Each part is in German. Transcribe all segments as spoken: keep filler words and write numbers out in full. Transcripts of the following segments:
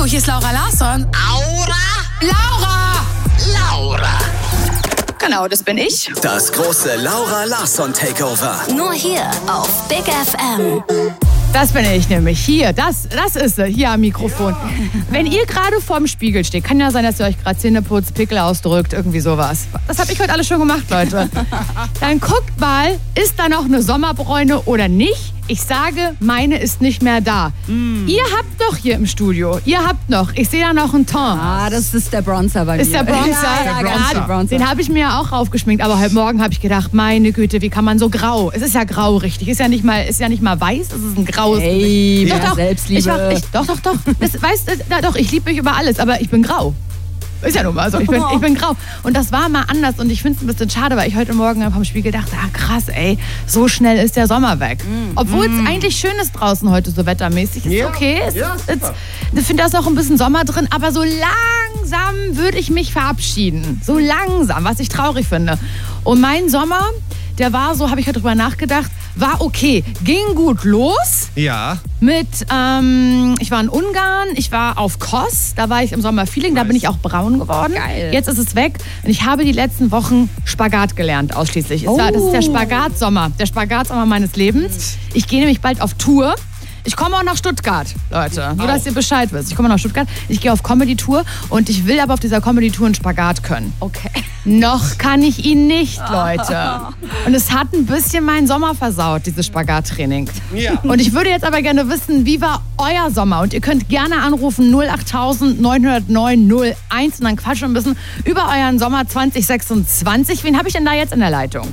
hier ist Laura Larsson. Aura? Laura! Laura. Genau, das bin ich. Das große Laura Larsson Takeover. Nur hier auf Big F M. Das bin ich nämlich. Hier, das, das ist sie, hier am Mikrofon. Wenn ihr gerade vorm Spiegel steht, kann ja sein, dass ihr euch gerade Zähne putzt, Pickel ausdrückt, irgendwie sowas. Das habe ich heute alles schon gemacht, Leute. Dann guckt mal, ist da noch eine Sommerbräune oder nicht? Ich sage, meine ist nicht mehr da. Mm. Ihr habt noch hier im Studio, ihr habt noch, ich sehe da noch einen Ton. Ah, das ist der Bronzer bei mir. Ist der Bronzer? Ja, ja, der Bronzer. Bronzer. Den habe ich mir ja auch raufgeschminkt, aber heute Morgen habe ich gedacht, meine Güte, wie kann man so grau? Es ist ja grau, richtig. Ist ja nicht mal, ist ja nicht mal weiß, es ist ein graues. Hey, doch, ja, doch, Selbstliebe. Ich war, ich, doch, doch, doch. Das, weißt, da, doch, ich liebe mich über alles, aber ich bin grau. Ist ja nun mal so, ich bin, ich bin grau. Und das war mal anders und ich finde es ein bisschen schade, weil ich heute Morgen vom Spiegel dachte, ah krass, ey, so schnell ist der Sommer weg. Mm. Obwohl es mm. eigentlich schön ist draußen heute so wettermäßig. Ist ja. okay, es, ja, es, ich finde, da ist auch ein bisschen Sommer drin, aber so langsam würde ich mich verabschieden. So langsam, was ich traurig finde. Und mein Sommer, der war so, habe ich heute drüber nachgedacht, war okay. Ging gut los. Ja. Mit, ähm, ich war in Ungarn, ich war auf Kos, da war ich im Sommerfeeling, da bin ich auch braun geworden. Geil. Jetzt ist es weg und ich habe die letzten Wochen Spagat gelernt ausschließlich. Oh. Es war, das ist der Spagatsommer, der Spagatsommer meines Lebens. Ich gehe nämlich bald auf Tour. Ich komme auch nach Stuttgart, Leute. Nur, dass ihr Bescheid wisst. Ich komme nach Stuttgart, ich gehe auf Comedy-Tour und ich will aber auf dieser Comedy-Tour einen Spagat können. Okay. Noch kann ich ihn nicht, Leute. Und es hat ein bisschen meinen Sommer versaut, dieses Spagattraining. Ja. Und ich würde jetzt aber gerne wissen, wie war euer Sommer? Und ihr könnt gerne anrufen null acht neun null neun null eins und dann quatschen wir ein bisschen über euren Sommer zwanzig sechsundzwanzig. Wen habe ich denn da jetzt in der Leitung?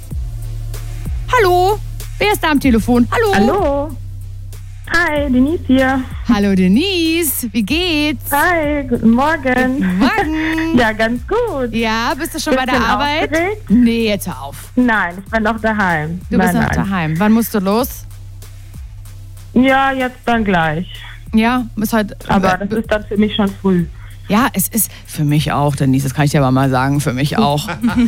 Hallo? Wer ist da am Telefon? Hallo? Hallo. Hi, Denise hier. Hallo Denise, wie geht's? Hi, guten Morgen. Guten Morgen. Ja, ganz gut. Ja, bist du schon Bisschen bei der Arbeit? Aufgeregt? Nee, jetzt hör auf. Nein, ich bin noch daheim. Du nein, bist noch nein. daheim. Wann musst du los? Ja, jetzt dann gleich. Ja, ist heute. Aber das ist dann für mich schon früh. Ja, es ist für mich auch, Denise, das kann ich dir aber mal sagen, für mich auch.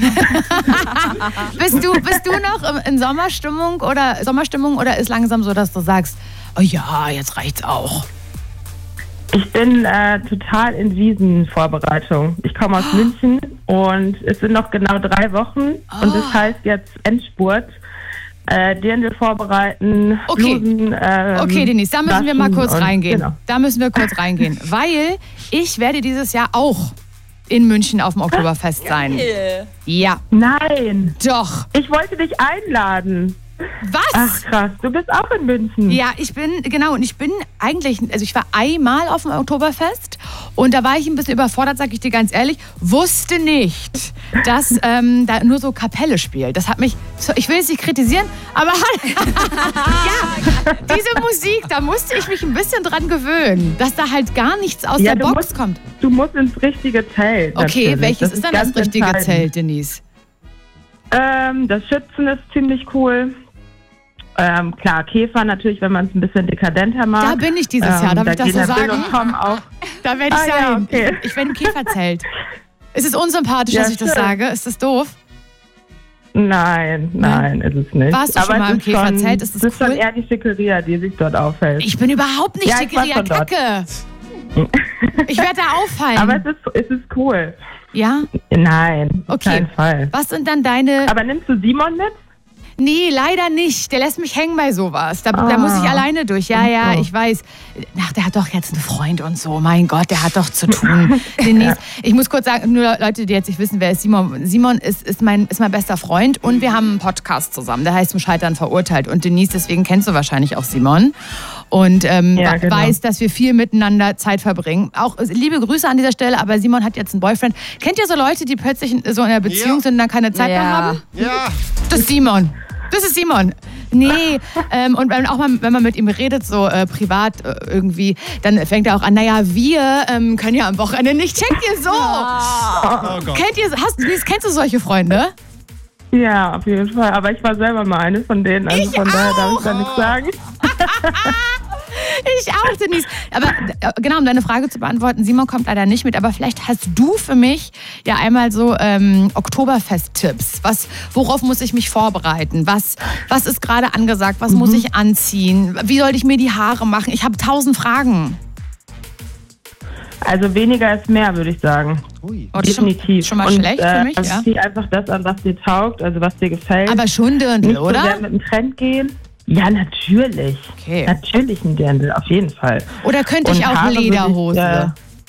bist du, bist du noch in Sommerstimmung oder Sommerstimmung oder ist langsam so, dass du sagst, oh ja, jetzt reicht's auch? Ich bin äh, total in Wiesenvorbereitung. Ich komme aus München und es sind noch genau drei Wochen Oh. und das heißt jetzt Endspurt, äh, den wir vorbereiten. Okay. Blusen, ähm, Okay, Denise, da müssen wir mal kurz und, reingehen. Genau. Da müssen wir kurz reingehen, weil ich werde dieses Jahr auch in München auf dem Oktoberfest sein. Ja, Nein, doch. ich wollte dich einladen. Was? Ach krass, du bist auch in München. Ja, ich bin, genau, und ich bin eigentlich, also ich war einmal auf dem Oktoberfest und da war ich ein bisschen überfordert, sag ich dir ganz ehrlich, wusste nicht, dass ähm, da nur so Kapelle spielt. Das hat mich, ich will es nicht kritisieren, aber ja, diese Musik, da musste ich mich ein bisschen dran gewöhnen, dass da halt gar nichts aus Ja, der du Box musst- kommt. Du musst ins richtige Zelt. Okay, natürlich. welches ist dann das ganz richtige entscheidend. Zelt, Denise? Ähm, das Schützen ist ziemlich cool. Ähm, klar, Käfer natürlich, wenn man es ein bisschen dekadenter mag. Da bin ich dieses Jahr, darf da ich das gehen so der Bill sagen? und Tom auch. Da werde ich Ah, ja, sein. okay. Ich, ich werde im Käferzelt. Ist es unsympathisch, Ja, dass ich das schön. sage? Ist das doof? Nein, nein, ist es nicht. Warst du schon Aber mal es im ist schon- Käferzelt? Ist das es ist cool? schon eher die Schickeria, die sich dort aufhält. Ich bin überhaupt nicht Ja, ich war Schickeria schon dort. Kacke. Ich werde da auffallen. Aber es ist, es ist cool. ja? Nein, auf Okay. keinen Fall. Was sind dann deine... Aber nimmst du Simon mit? Nee, leider nicht. Der lässt mich hängen bei sowas. Da, da Ah. muss ich alleine durch. Ja, ja, Ach so. ich weiß. Ach, der hat doch jetzt einen Freund und so. Mein Gott, der hat doch zu tun. Denise, ich muss kurz sagen, nur Leute, die jetzt nicht wissen, wer ist Simon. Simon ist, ist, mein, ist mein bester Freund und wir haben einen Podcast zusammen. Der heißt Zum Scheitern verurteilt. Und Denise, deswegen kennst du wahrscheinlich auch Simon. Und ähm, Ja, we- genau. weiß, dass wir viel miteinander Zeit verbringen. Auch äh, liebe Grüße an dieser Stelle, aber Simon hat jetzt einen Boyfriend. Kennt ihr so Leute, die plötzlich in- so in einer Beziehung Ja. sind und dann keine Zeit mehr Ja. haben? Ja. Das ist Simon. Das ist Simon. Nee, ähm, und wenn, auch mal, wenn man mit ihm redet, so äh, privat äh, irgendwie, dann fängt er auch an, naja, wir ähm, können ja am Wochenende nicht. Kennt ihr so? Oh Gott. Kennt ihr, hast, kennst du solche Freunde? Ja, auf jeden Fall. Aber ich war selber mal eine von denen. Also Ich von daher darf auch. ich da nichts sagen. Ich auch, Denise. Aber äh, genau, um deine Frage zu beantworten, Simon kommt leider nicht mit, aber vielleicht hast du für mich ja einmal so ähm, Oktoberfest-Tipps. Was, worauf muss ich mich vorbereiten? Was, was ist gerade angesagt? Was Mhm. muss ich anziehen? Wie soll ich mir die Haare machen? Ich habe tausend Fragen. Also weniger ist mehr, würde ich sagen. Ui. Oh, das ist schon, Definitiv. schon mal Und, schlecht für mich, äh, ja. Zieh einfach das an, was dir taugt, also was dir gefällt. Aber schon Dirndl, Nicht so oder? sehr mit dem Trend gehen. Ja, natürlich. Okay. Natürlich ein Dirndl, auf jeden Fall. Oder könnte ich Und auch Haare würde ich, Lederhose? äh,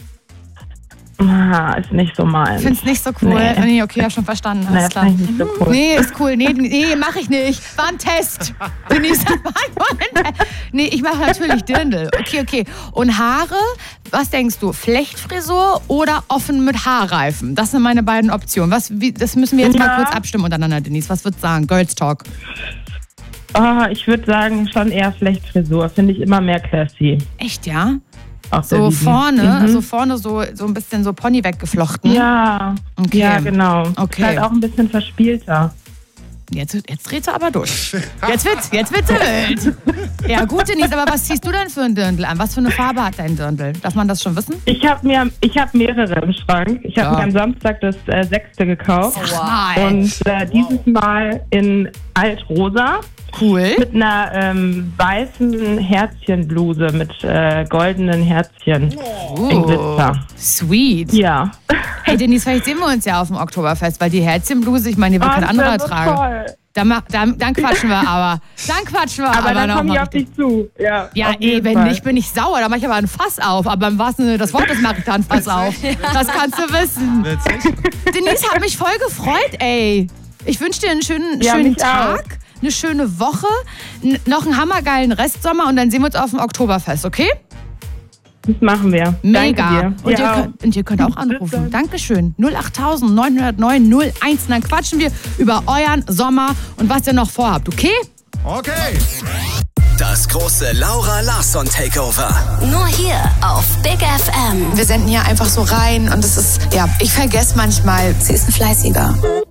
Ah, ist nicht so meins. Find's nicht so cool. Nee. Nee, okay, hab schon verstanden. Nee, Alles das klar. find ich nicht so cool. Nee, ist cool. Nee, nee, mach ich nicht. War ein Test. Denise, war nur ein Test. Nee, ich mache natürlich Dirndl. Okay, okay. Und Haare, was denkst du? Flechtfrisur oder offen mit Haarreifen? Das sind meine beiden Optionen. Was, wie, das müssen wir jetzt Ja. mal kurz abstimmen untereinander, Denise. Was würdest du sagen? Girls Talk. Oh, ich würde sagen, schon eher Flechtfrisur. Finde ich immer mehr classy. Echt, ja? Auf der So Wiesn. vorne, Mhm. so vorne so, so ein bisschen so Pony weggeflochten. Ja, Okay. ja, genau. Okay. Ist halt auch ein bisschen verspielter. Jetzt, jetzt dreht sie aber durch. Jetzt wird's, jetzt wird's wild. Ja gut, Denise, aber was ziehst du denn für ein Dirndl an? Was für eine Farbe hat dein Dirndl? Darf man das schon wissen? Ich habe mir, ich habe mehrere im Schrank. Ich habe Ja. mir am Samstag das äh, sechste gekauft. Sag mal. Und äh, dieses Mal in altrosa Cool. mit einer ähm, weißen Herzchenbluse mit äh, goldenen Herzchen in Glitzer. Sweet. Ja. Hey Denise, vielleicht sehen wir uns ja auf dem Oktoberfest, weil die Herzchenbluse, ich meine, die wird kein Oh, das anderer wär so tragen. toll. Dann, mach, dann, dann quatschen wir aber. Dann quatschen wir aber, Aber dann noch komme ich mal auf richtig. dich zu. Ja, Ja, auf eh, jeden wenn Fall. nicht, bin ich sauer. Da mache ich aber ein Fass auf. Aber im wahrsten Sinne des Wortes mache ich da ein Fass auf. Das kannst du wissen. Denise hat mich voll gefreut, ey. Ich wünsche dir einen schönen, Ja, schönen mich Tag, auch. eine schöne Woche, n- noch einen hammergeilen Restsommer und dann sehen wir uns auf dem Oktoberfest, okay? Das machen wir. Mega. Danke dir. Und, ihr Ja, auch. könnt, und ihr könnt auch anrufen. Dankeschön. null acht neun null neun null eins. Und dann quatschen wir über euren Sommer und was ihr noch vorhabt, okay? Okay. Das große Laura Larsson Takeover. Nur hier auf Big F M. Wir senden hier einfach so rein und es ist, ja, ich vergesse manchmal, sie ist ein Fleißiger.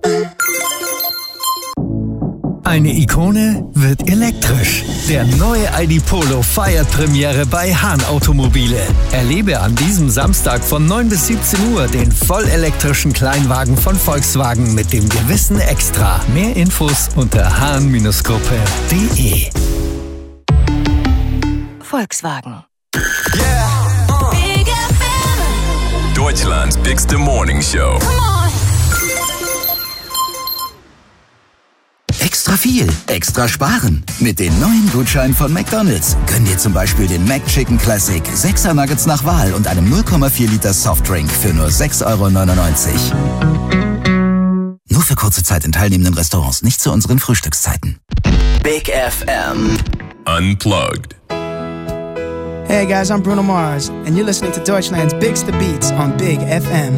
Eine Ikone wird elektrisch. Der neue I D Polo feiert Premiere bei Hahn Automobile. Erlebe an diesem Samstag von neun bis siebzehn Uhr den vollelektrischen Kleinwagen von Volkswagen mit dem gewissen Extra. Mehr Infos unter hahn Gruppe punkt de. Volkswagen. Big F M. Deutschlands bigste Morning Show. Extra viel, extra sparen. Mit den neuen Gutscheinen von McDonald's. Gönn dir zum Beispiel den McChicken Classic, sechser Nuggets nach Wahl und einem null Komma vier Liter Softdrink für nur sechs Euro neunundneunzig. Nur für kurze Zeit in teilnehmenden Restaurants, nicht zu unseren Frühstückszeiten. Big F M. Unplugged. Hey guys, I'm Bruno Mars, and you're listening to Deutschland's Bigste Beats on Big F M.